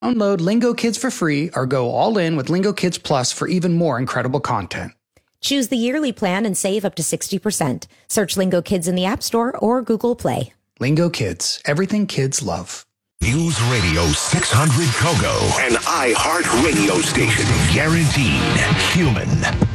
Download Lingo Kids for free or go all in with Lingo Kids Plus for even more incredible content. Choose the yearly plan and save up to 60%. Search Lingo Kids in the App Store or Google Play. Lingo Kids, everything kids love. News Radio 600 Kogo, an iHeart radio station. Guaranteed human.